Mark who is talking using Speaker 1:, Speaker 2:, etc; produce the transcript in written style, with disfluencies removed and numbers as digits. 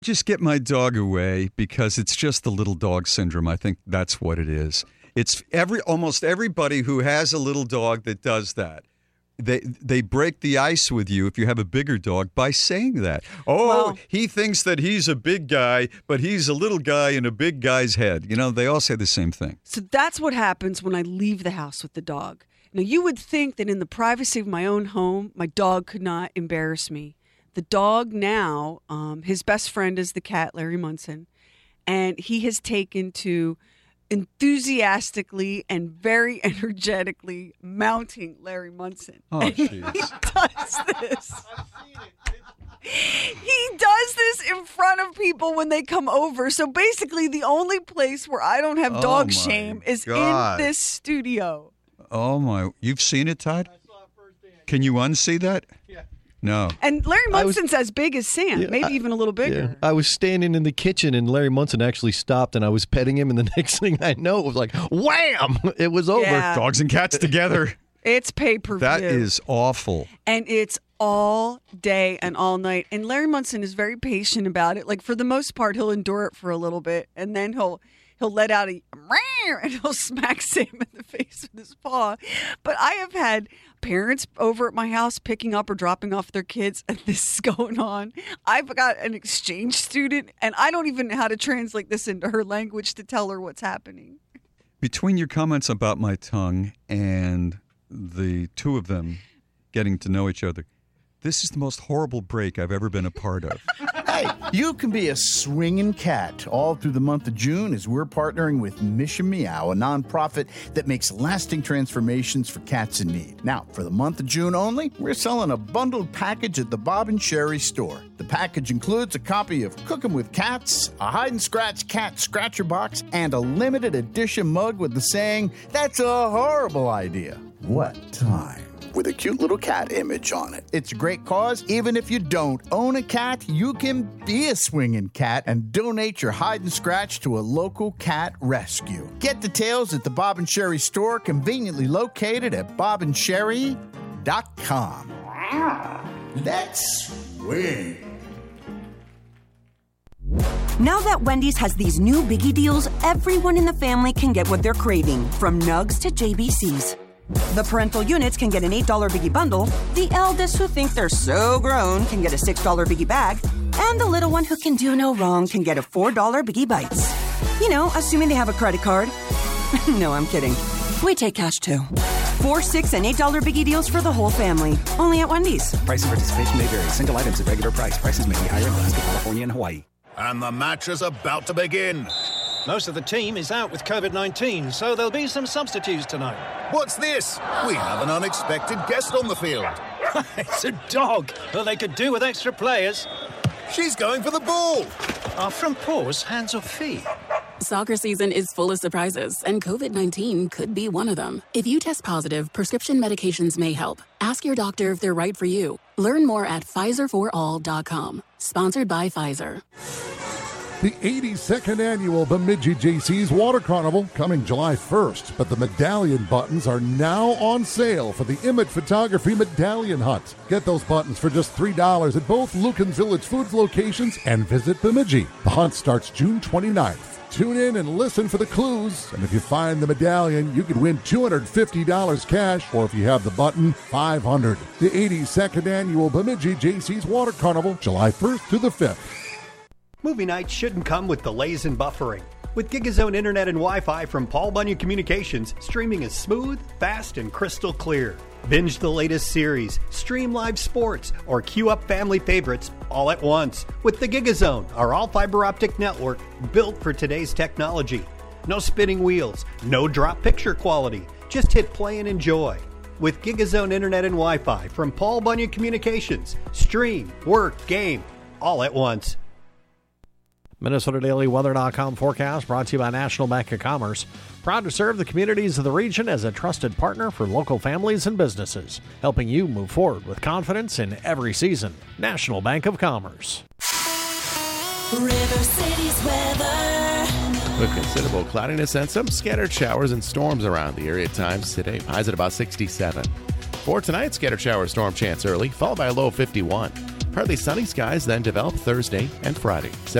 Speaker 1: Just get my dog away because it's just the little dog syndrome. I think that's what it is. It's almost everybody who has a little dog that does that. They break the ice with you if you have a bigger dog by saying that. He thinks that he's a big guy, but he's a little guy in a big guy's head. You know, they all say the same thing.
Speaker 2: So that's what happens when I leave the house with the dog. Now, you would think that in the privacy of my own home, my dog could not embarrass me. The dog now, his best friend is the cat, Larry Munson, and he has taken to enthusiastically and very energetically mounting Larry Munson.
Speaker 1: Oh,
Speaker 2: jeez. He does this. He does this in front of people when they come over. So basically, the only place where I don't have dog shame is in this studio.
Speaker 1: Oh, my. You've seen it, Todd?
Speaker 3: I saw it firsthand.
Speaker 1: Can you unsee that?
Speaker 3: Yeah.
Speaker 1: No.
Speaker 2: And Larry Munson's as big as Sam, maybe even a little bigger.
Speaker 4: Yeah. I was standing in the kitchen, and Larry Munson actually stopped, and I was petting him, and the next thing I know, it was like, wham! It was over.
Speaker 2: Yeah.
Speaker 1: Dogs and cats together.
Speaker 2: It's pay-per-view.
Speaker 1: That is awful.
Speaker 2: And it's all day and all night. And Larry Munson is very patient about it. Like, for the most part, he'll endure it for a little bit, and then he'll let out a meow, and he'll smack Sam in the face with his paw. But I have had parents over at my house picking up or dropping off their kids, and this is going on. I've got an exchange student, and I don't even know how to translate this into her language to tell her what's happening.
Speaker 1: Between your comments about my tongue and the two of them getting to know each other, this is the most horrible break I've ever been a part of.
Speaker 5: Hey, you can be a swinging cat all through the month of June as we're partnering with Mission Meow, a nonprofit that makes lasting transformations for cats in need. Now, for the month of June only, we're selling a bundled package at the Bob and Sherry store. The package includes a copy of Cookin' with Cats, a hide-and-scratch cat scratcher box, and a limited edition mug with the saying, "That's a horrible idea. What time?" with a cute little cat image on it. It's a great cause. Even if you don't own a cat, you can be a swinging cat and donate your hide and scratch to a local cat rescue. Get details at the Bob and Sherry store, conveniently located at bobandsherry.com. Let's swing.
Speaker 6: Now that Wendy's has these new biggie deals, everyone in the family can get what they're craving, from nugs to JBCs. The parental units can get an $8 biggie bundle, the eldest who think they're so grown can get a $6 biggie bag, and the little one who can do no wrong can get a $4 biggie bites. You know, assuming they have a credit card. No, I'm kidding. We take cash too. $4, $6, and $8 biggie deals for the whole family. Only at Wendy's.
Speaker 7: Price and participation may vary. Single items at regular price. Prices may be higher in Alaska, California, and Hawaii.
Speaker 8: And the match is about to begin.
Speaker 9: Most of the team is out with COVID-19, so there'll be some substitutes tonight.
Speaker 8: What's this? We have an unexpected guest on the field.
Speaker 9: It's a dog. Well, they could do with extra players.
Speaker 8: She's going for the ball.
Speaker 9: Are front paws hands or feet?
Speaker 10: Soccer season is full of surprises, and COVID-19 could be one of them. If you test positive, prescription medications may help. Ask your doctor if they're right for you. Learn more at PfizerForAll.com. Sponsored by Pfizer.
Speaker 11: The 82nd annual Bemidji JC's Water Carnival coming July 1st, but the medallion buttons are now on sale for the Emmett Photography Medallion Hunt. Get those buttons for just $3 at both Lucan Village Foods locations and visit Bemidji. The hunt starts June 29th. Tune in and listen for the clues, and if you find the medallion, you could win $250 cash, or if you have the button, $500. The 82nd annual Bemidji JC's Water Carnival, July 1st to the 5th.
Speaker 12: Movie nights shouldn't come with delays and buffering. With GigaZone Internet and Wi-Fi from Paul Bunyan Communications, streaming is smooth, fast, and crystal clear. Binge the latest series, stream live sports, or queue up family favorites all at once with the GigaZone, our all-fiber optic network built for today's technology. No spinning wheels, no drop picture quality. Just hit play and enjoy. With GigaZone Internet and Wi-Fi from Paul Bunyan Communications, stream, work, game, all at once.
Speaker 13: MinnesotaDailyWeather.com forecast brought to you by National Bank of Commerce. Proud to serve the communities of the region as a trusted partner for local families and businesses, helping you move forward with confidence in every season. National Bank of Commerce.
Speaker 14: River City's weather.
Speaker 15: With considerable cloudiness and some scattered showers and storms around the area at times today. Highs at about 67. For tonight, scattered shower storm chance early, followed by a low of 51. Partly sunny skies then develop Thursday and Friday.